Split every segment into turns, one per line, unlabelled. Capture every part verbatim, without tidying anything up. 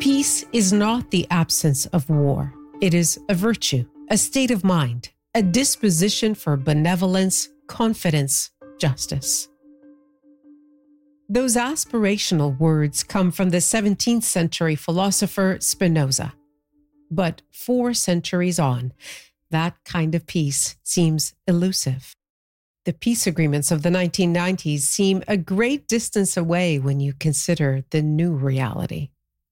Peace is not the absence of war. It is a virtue, a state of mind, a disposition for benevolence, confidence, justice. Those aspirational words come from the seventeenth century philosopher Spinoza. But four centuries on, that kind of peace seems elusive. The peace agreements of the nineteen nineties seem a great distance away when you consider the new reality.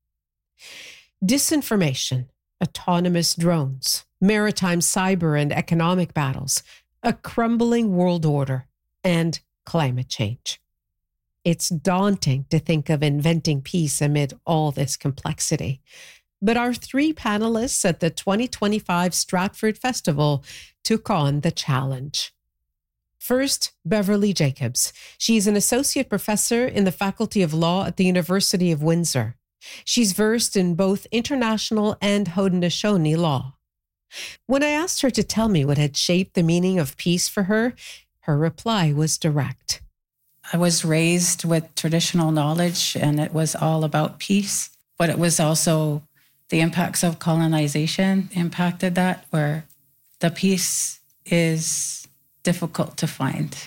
Disinformation, autonomous drones, maritime cyber and economic battles, a crumbling world order, and climate change. It's daunting to think of inventing peace amid all this complexity. But our three panelists at the twenty twenty-five Stratford Festival took on the challenge. First, Beverly Jacobs. She's an associate professor in the Faculty of Law at the University of Windsor. She's versed in both international and Haudenosaunee law. When I asked her to tell me what had shaped the meaning of peace for her, her reply was direct.
I was raised with traditional knowledge, and it was all about peace, but it was also the impacts of colonization impacted that, where the peace is difficult to find.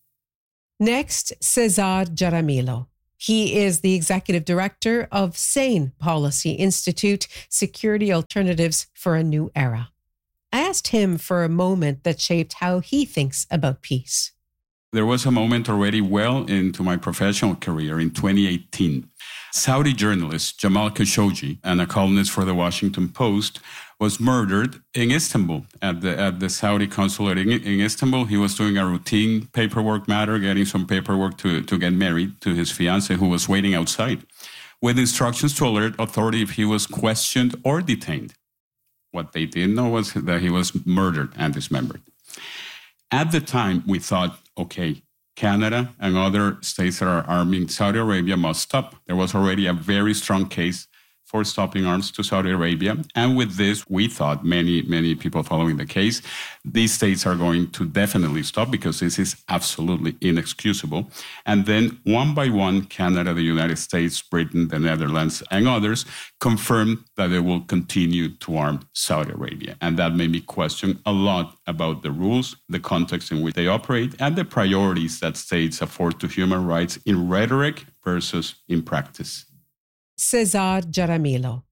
Next, Cesar Jaramillo. He is the executive director of SANE Policy Institute, Security Alternatives for a New Era. I asked him for a moment that shaped how he thinks about peace.
There was a moment already well into my professional career in twenty eighteen. Saudi journalist Jamal Khashoggi, and a columnist for the Washington Post, was murdered in Istanbul at the at the Saudi consulate in, in Istanbul. He was doing a routine paperwork matter, getting some paperwork to, to get married to his fiancée, who was waiting outside, with instructions to alert authority if he was questioned or detained. What they didn't know was that he was murdered and dismembered. At the time, we thought, okay, Canada and other states that are arming Saudi Arabia must stop. There was already a very strong case for stopping arms to Saudi Arabia. And with this, we thought, many, many people following the case, these states are going to definitely stop because this is absolutely inexcusable. And then one by one, Canada, the United States, Britain, the Netherlands, and others confirmed that they will continue to arm Saudi Arabia. And that made me question a lot about the rules, the context in which they operate, and the priorities that states afford to human rights in rhetoric versus in practice.
Cesar Jaramillo.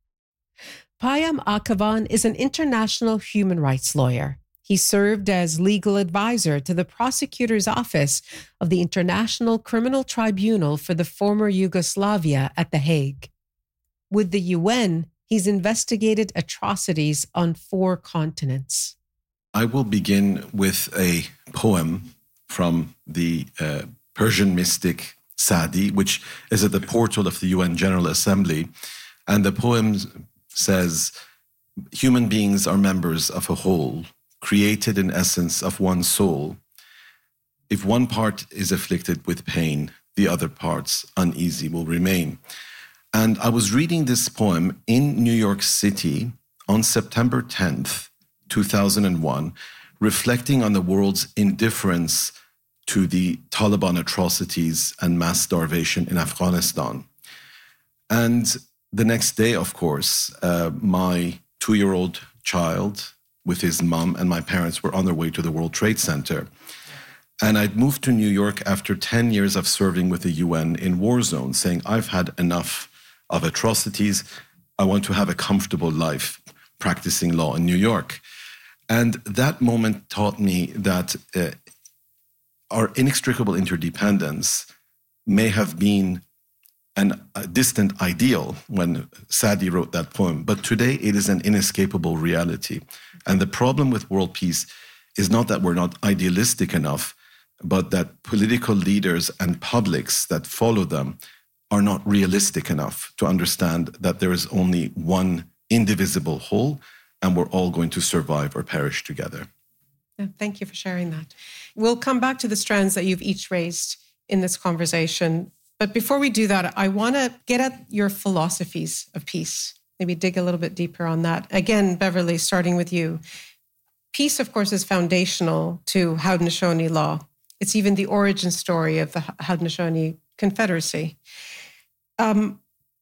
Payam Akavan is an international human rights lawyer. He served as legal advisor to the prosecutor's office of the International Criminal Tribunal for the former Yugoslavia at The Hague. With the U N, he's investigated atrocities on four continents.
I will begin with a poem from the uh, Persian mystic Sa'di, which is at the portal of the U N General Assembly. And the poem says, human beings are members of a whole, created in essence of one soul. If one part is afflicted with pain, the other parts uneasy will remain. And I was reading this poem in New York City on September tenth, two thousand one, reflecting on the world's indifference to the Taliban atrocities and mass starvation in Afghanistan. And the next day, of course, uh, my two-year-old child with his mom and my parents were on their way to the World Trade Center. And I'd moved to New York after ten years of serving with the U N in war zones, saying, I've had enough of atrocities. I want to have a comfortable life practicing law in New York. And that moment taught me that uh, our inextricable interdependence may have been an, a distant ideal when Sa'di wrote that poem, but today it is an inescapable reality. And the problem with world peace is not that we're not idealistic enough, but that political leaders and publics that follow them are not realistic enough to understand that there is only one indivisible whole, and we're all going to survive or perish together.
Thank you for sharing that. We'll come back to the strands that you've each raised in this conversation. But before we do that, I want to get at your philosophies of peace, maybe dig a little bit deeper on that. Again, Beverly, starting with you. Peace, of course, is foundational to Haudenosaunee law. It's even the origin story of the Haudenosaunee Confederacy. Um,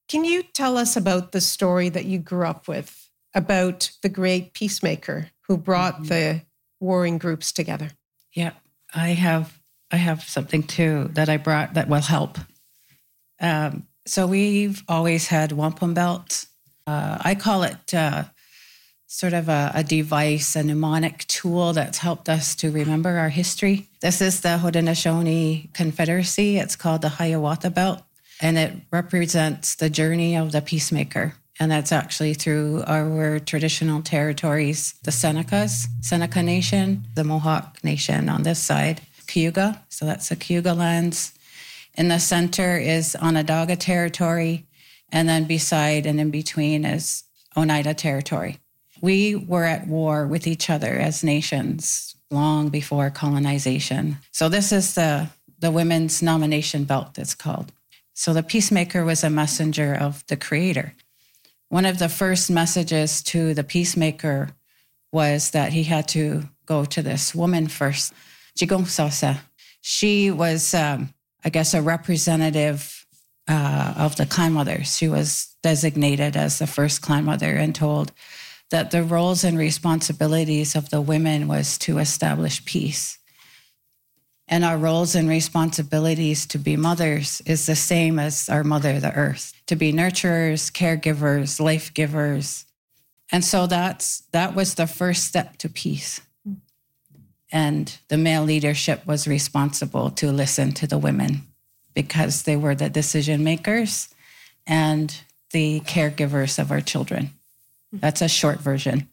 Can you tell us about the story that you grew up with about the great peacemaker who brought mm-hmm. the warring groups together?
Yeah, I have I have something too that I brought that will help. Um, so we've always had wampum belts. Uh, I call it uh, sort of a, a device, a mnemonic tool that's helped us to remember our history. This is the Haudenosaunee Confederacy. It's called the Hiawatha Belt, and it represents the journey of the peacemaker. And that's actually through our traditional territories, the Senecas, Seneca Nation, the Mohawk Nation on this side, Cayuga, so that's the Cayuga lands. In the center is Onondaga territory, and then beside and in between is Oneida territory. We were at war with each other as nations long before colonization. So this is the, the women's nomination belt, it's called. So the peacemaker was a messenger of the Creator. One of the first messages to the peacemaker was that he had to go to this woman first, Jigong Sosa. She was, um, I guess, a representative uh, of the clan mothers. She was designated as the first clan mother and told that the roles and responsibilities of the women was to establish peace. And our roles and responsibilities to be mothers is the same as our mother, the earth, to be nurturers, caregivers, life givers. And so that's that was the first step to peace. And the male leadership was responsible to listen to the women because they were the decision makers and the caregivers of our children. That's a short version.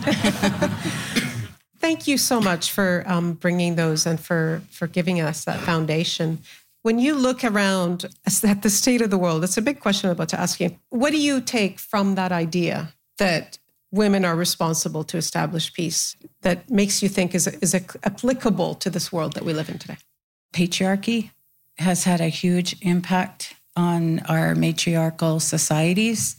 Thank you so much for um, bringing those and for, for giving us that foundation. When you look around at the state of the world, it's a big question I'm about to ask you. What do you take from that idea that women are responsible to establish peace that makes you think is, is applicable to this world that we live in today?
Patriarchy has had a huge impact on our matriarchal societies.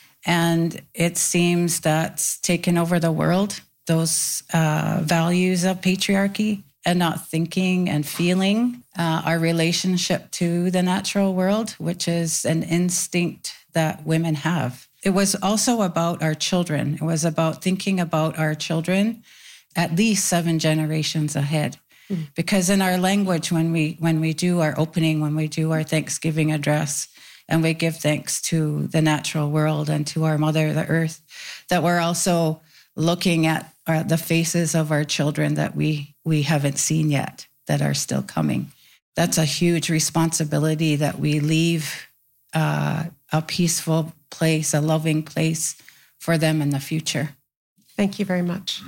And it seems that's taken over the world, those uh, values of patriarchy and not thinking and feeling uh, our relationship to the natural world, which is an instinct that women have. It was also about our children. It was about thinking about our children at least seven generations ahead. Mm. Because in our language, when we when we do our opening, when we do our Thanksgiving address, and we give thanks to the natural world and to our mother, the earth, that we're also looking at our, the faces of our children that we, we haven't seen yet, that are still coming. That's a huge responsibility that we leave uh, a peaceful place, a loving place for them in the future.
Thank you very much.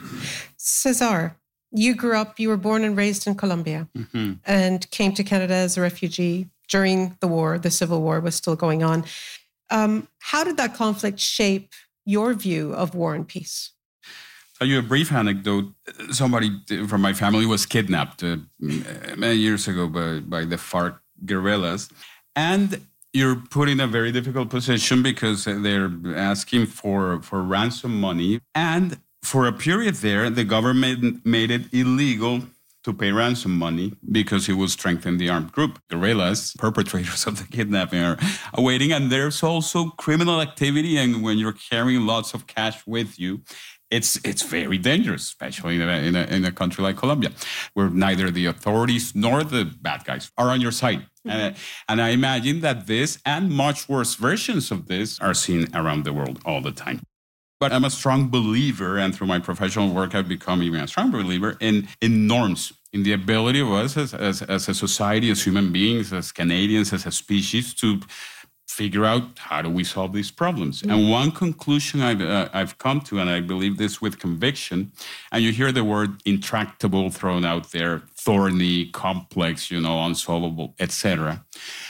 Cesar, you grew up, you were born and raised in Colombia mm-hmm. and came to Canada as a refugee during the war. The Civil War was still going on. Um, how did that conflict shape your view of war and peace?
I'll tell you a brief anecdote. Somebody from my family was kidnapped uh, many years ago by, by the FARC guerrillas. And you're put in a very difficult position because they're asking for, for ransom money. And for a period there, the government made it illegal to pay ransom money because it would strengthen the armed group. Guerrillas, perpetrators of the kidnapping, are awaiting. And there's also criminal activity. And when you're carrying lots of cash with you, it's it's very dangerous, especially in a, in a, in a country like Colombia, where neither the authorities nor the bad guys are on your side. Mm-hmm. And, and I imagine that this and much worse versions of this are seen around the world all the time. But I'm a strong believer, and through my professional work, I've become even a strong believer in, in norms, in the ability of us as, as, as a society, as human beings, as Canadians, as a species, to figure out how do we solve these problems. Mm-hmm. And one conclusion I've, uh, I've come to, and I believe this with conviction, and you hear the word intractable thrown out there, thorny, complex, you know, unsolvable, et cetera.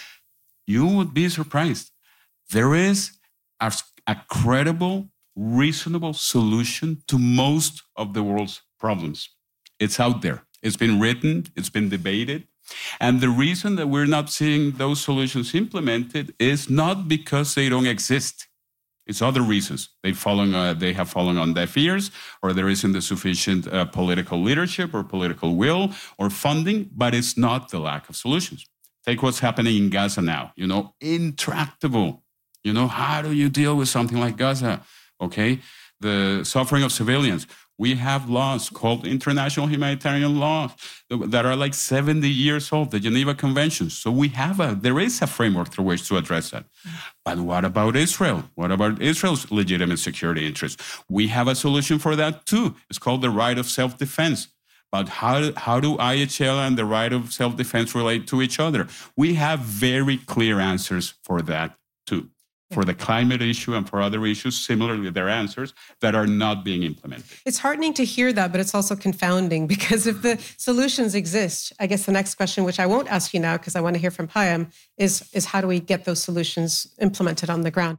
You would be surprised. There is a, a credible, reasonable solution to most of the world's problems. It's out there. It's been written. It's been debated. And the reason that we're not seeing those solutions implemented is not because they don't exist. It's other reasons. They've fallen, uh, they have fallen on deaf ears, or there isn't the sufficient uh, political leadership or political will or funding, but it's not the lack of solutions. Take what's happening in Gaza now, you know, intractable. You know, how do you deal with something like Gaza? Okay, the suffering of civilians. We have laws called international humanitarian laws that are like seventy years old, the Geneva Conventions. So we have a, there is a framework through which to address that. But what about Israel? What about Israel's legitimate security interests? We have a solution for that too. It's called the right of self-defense. But how, how do I H L and the right of self-defense relate to each other? We have very clear answers for that too. For the climate issue and for other issues, similarly, there are answers that are not being implemented.
It's heartening to hear that, but it's also confounding because if the solutions exist, I guess the next question, which I won't ask you now because I want to hear from Payam, is, is how do we get those solutions implemented on the ground?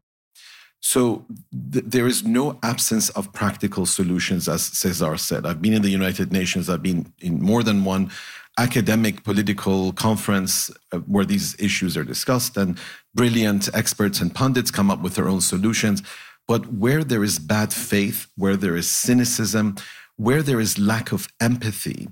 So th- there is no absence of practical solutions, as Cesar said. I've been in the United Nations. I've been in more than one academic political conference uh, where these issues are discussed, and brilliant experts and pundits come up with their own solutions. But where there is bad faith, where there is cynicism, where there is lack of empathy,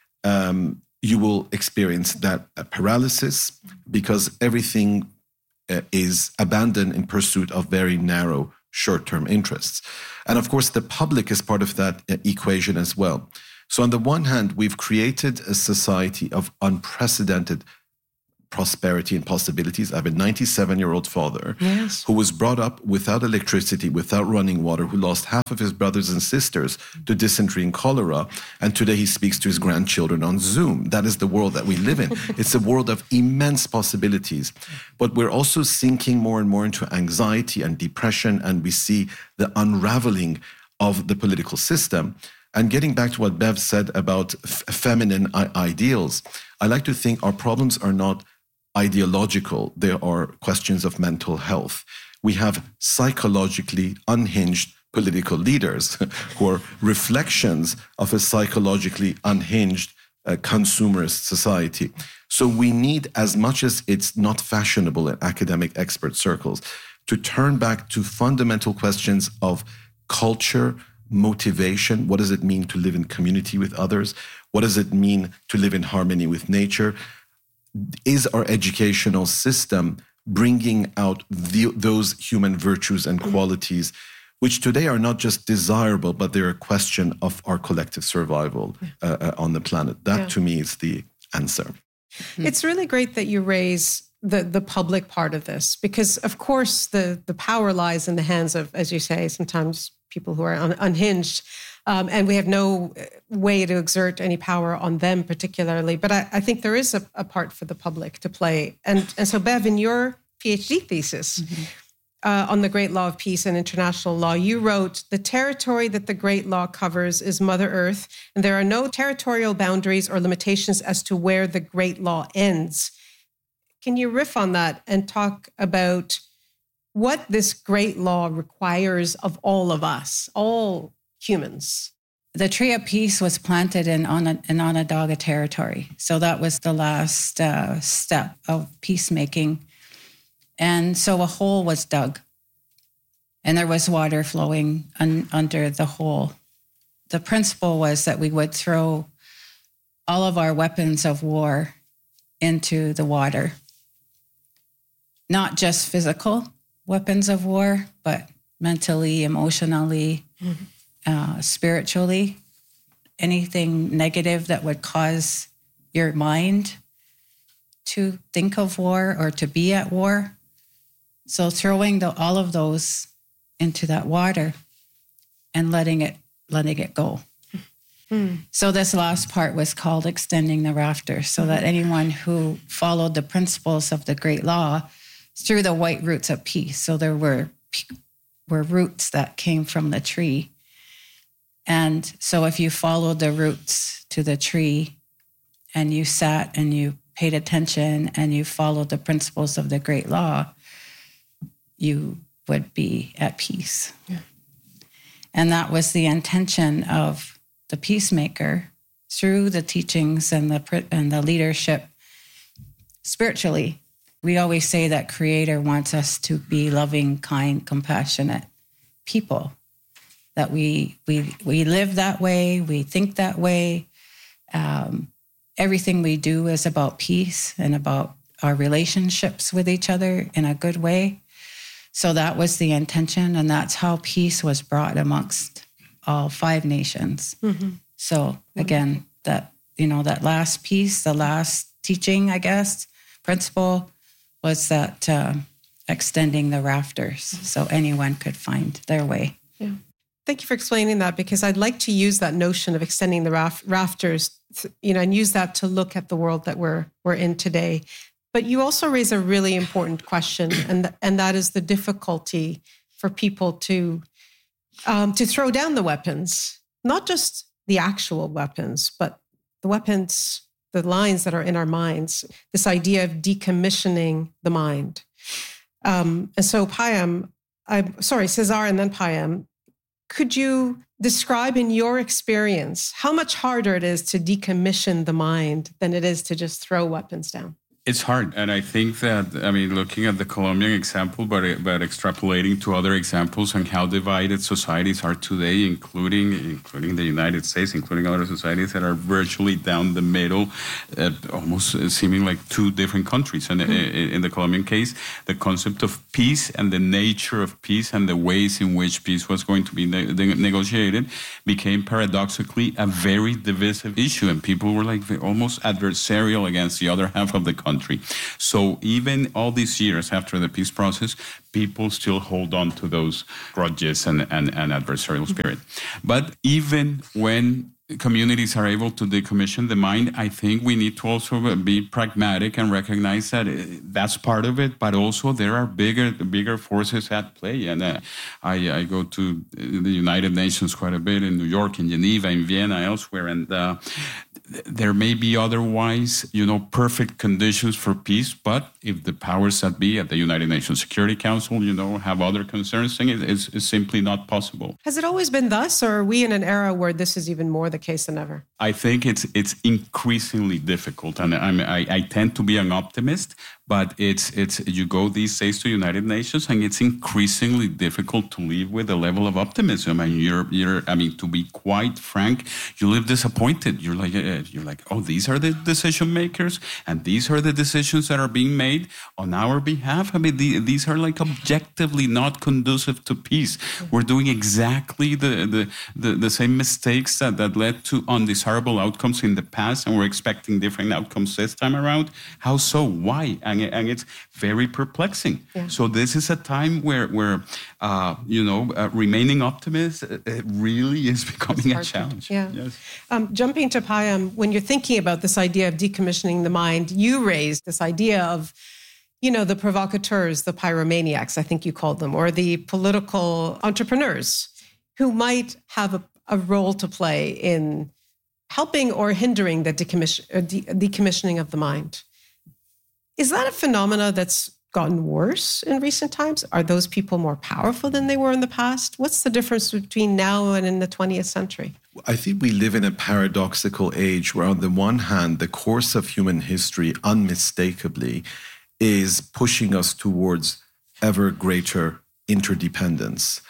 um, you will experience that uh, paralysis because everything uh, is abandoned in pursuit of very narrow short-term interests. And of course, the public is part of that uh, equation as well. So on the one hand, we've created a society of unprecedented prosperity and possibilities. I have a ninety-seven-year-old father
yes.
who was brought up without electricity, without running water, who lost half of his brothers and sisters to dysentery and cholera. And today he speaks to his grandchildren on Zoom. That is the world that we live in. It's a world of immense possibilities. But we're also sinking more and more into anxiety and depression, and we see the unraveling of the political system. And getting back to what Bev said about f- feminine I- ideals, I like to think our problems are not ideological. They are questions of mental health. We have psychologically unhinged political leaders who are reflections of a psychologically unhinged uh, consumerist society. So we need, as much as it's not fashionable in academic expert circles, to turn back to fundamental questions of culture, motivation. What does it mean to live in community with others? What does it mean to live in harmony with nature? Is our educational system bringing out the, those human virtues and qualities, which today are not just desirable, but they're a question of our collective survival uh, uh, on the planet? That, yeah. to me, is the answer.
It's really great that you raise the the public part of this, because, of course, the, the power lies in the hands of, as you say, sometimes people who are un, unhinged, um, and we have no way to exert any power on them particularly. But I, I think there is a, a part for the public to play. And, and so, Bev, in your PhD thesis mm-hmm. uh, on the Great Law of Peace and International Law, you wrote, "The territory that the Great Law covers is Mother Earth, and there are no territorial boundaries or limitations as to where the Great Law ends." Can you riff on that and talk about what this great law requires of all of us, all humans?
The Tree of Peace was planted in, in Onondaga territory. So that was the last uh, step of peacemaking. And so a hole was dug, and there was water flowing un, under the hole. The principle was that we would throw all of our weapons of war into the water. Not just physical weapons of war, but mentally, emotionally, mm-hmm. uh, spiritually, anything negative that would cause your mind to think of war or to be at war. So throwing the, all of those into that water and letting it letting it go. Mm. So this last part was called extending the rafter, so mm-hmm. that anyone who followed the principles of the Great Law through the white roots of peace. So there were were roots that came from the tree. And so if you followed the roots to the tree and you sat and you paid attention and you followed the principles of the Great Law, you would be at peace. Yeah. And that was the intention of the peacemaker through the teachings and the and the leadership spiritually. We always say that Creator wants us to be loving, kind, compassionate people, that we we we live that way, we think that way. Um, everything we do is about peace and about our relationships with each other in a good way. So that was the intention, and that's how peace was brought amongst all five nations. Mm-hmm. So again, that, you know, that last piece, the last teaching, I guess, principle was that uh, extending the rafters so anyone could find their way.
Yeah. Thank you for explaining that, because I'd like to use that notion of extending the raf- rafters, you know, and use that to look at the world that we're we're in today. But you also raise a really important question, and th- and that is the difficulty for people to um, to throw down the weapons, not just the actual weapons, but the weapons, the lines that are in our minds. This idea of decommissioning the mind. Um, and so, Payam, I'm sorry, Cesar, and then Payam. Could you describe in your experience how much harder it is to decommission the mind than it is to just throw weapons down?
It's hard. And I think that, I mean, looking at the Colombian example, but, but extrapolating to other examples on how divided societies are today, including including the United States, including other societies that are virtually down the middle, uh, almost seeming like two different countries. And mm-hmm. in the Colombian case, the concept of peace and the nature of peace and the ways in which peace was going to be ne- negotiated became paradoxically a very divisive issue. And people were like almost adversarial against the other half of the country. So even all these years after the peace process, people still hold on to those grudges and, and, and adversarial spirit. But even when communities are able to decommission the mind, I think we need to also be pragmatic and recognize that that's part of it, but also there are bigger bigger forces at play. And uh, I, I go to the United Nations quite a bit in New York, in Geneva, in Vienna, elsewhere, and uh, there may be otherwise, you know, perfect conditions for peace, but if the powers that be at the United Nations Security Council, you know, have other concerns, then it is it's simply not possible.
Has it always been thus, or are we in an era where this is even more the case than ever?
I think it's it's increasingly difficult, and I'm, I, I tend to be an optimist, but it's it's you go these days to United Nations, and it's increasingly difficult to live with a level of optimism. And you're you're I mean, to be quite frank, you live disappointed. You're like uh, you're like, oh, these are the decision makers, and these are the decisions that are being made on our behalf. I mean, the, these are like objectively not conducive to peace. We're doing exactly the the, the, the same mistakes that, that led to undesirable outcomes in the past, and we're expecting different outcomes this time around. How so? Why? And, and it's very perplexing. Yeah. So this is a time where, where uh, you know, uh, remaining optimist uh, it really is becoming a challenge.
Yeah. Yes. Um, jumping to Payam, when you're thinking about this idea of decommissioning the mind, you raised this idea of, you know, the provocateurs, the pyromaniacs, I think you called them, or the political entrepreneurs who might have a, a role to play in helping or hindering the decommission, uh, de- decommissioning of the mind. Is that a phenomena that's gotten worse in recent times? Are those people more powerful than they were in the past? What's the difference between now and in the twentieth century?
I think we live in a paradoxical age where, on the one hand, the course of human history unmistakably is pushing us towards ever greater interdependence.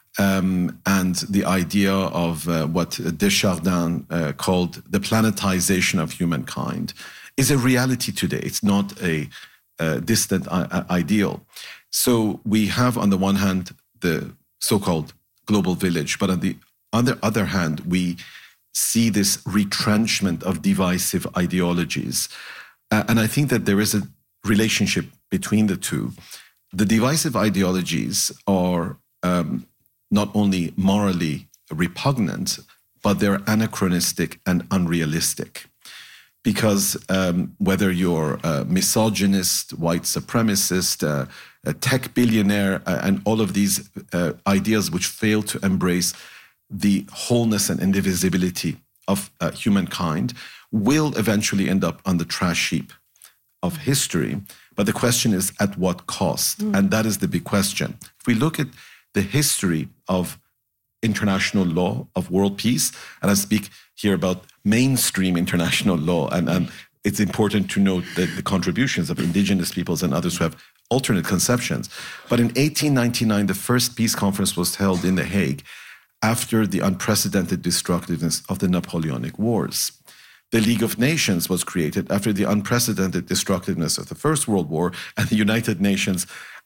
Um, and the idea of uh, what Desjardins uh, called the planetization of humankind is a reality today. It's not a, a distant I- ideal. So we have, on the one hand, the so-called global village, but on the on the other hand, we see this retrenchment of divisive ideologies. Uh, and I think that there is a relationship between the two. The divisive ideologies are um, not only morally repugnant, but they're anachronistic and unrealistic. Because um, whether you're a misogynist, white supremacist, uh, a tech billionaire, uh, and all of these uh, ideas which fail to embrace the wholeness and indivisibility of uh, humankind will eventually end up on the trash heap of history. But the question is, at what cost? Mm. And that is the big question. If we look at the history of international law, of world peace, and I speak here about mainstream international law, and, and it's important to note that the contributions of indigenous peoples and others who have alternate conceptions. But in eighteen ninety-nine, the first peace conference was held in The Hague after the unprecedented destructiveness of the Napoleonic Wars. The League of Nations was created after the unprecedented destructiveness of the First World War, and the United Nations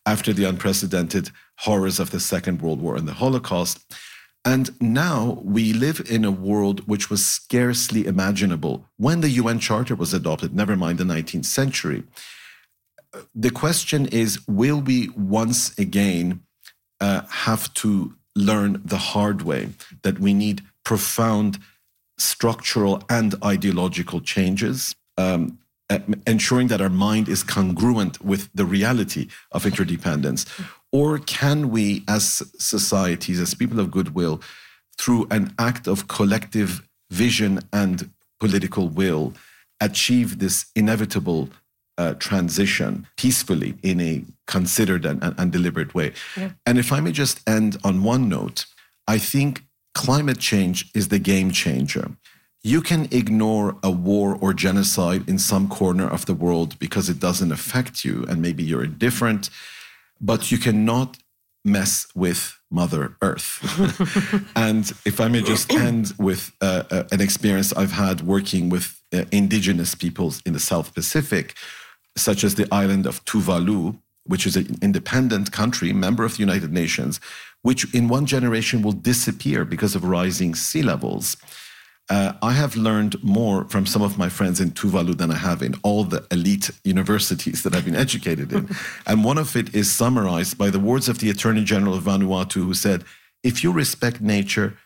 after the unprecedented horrors of the Second World War and the Holocaust. And now we live in a world which was scarcely imaginable when the U N Charter was adopted, never mind the nineteenth century. The question is, will we once again uh, have to learn the hard way that we need profound structural and ideological changes, um, ensuring that our mind is congruent with the reality of interdependence? Or can we, as societies, as people of goodwill, through an act of collective vision and political will, achieve this inevitable uh, transition peacefully in a considered and, and, and deliberate way? Yeah. And if I may just end on one note, I think climate change is the game changer. You can ignore a war or genocide in some corner of the world because it doesn't affect you and maybe you're indifferent, but you cannot mess with Mother Earth. And if I may just end with uh, uh, an experience I've had working with uh, indigenous peoples in the South Pacific, such as the island of Tuvalu, which is an independent country, member of the United Nations, which in one generation will disappear because of rising sea levels. Uh, I have learned more from some of my friends in Tuvalu than I have in all the elite universities that I've been educated in. And one of it is summarized by the words of the Attorney General of Vanuatu, who said, if you respect nature,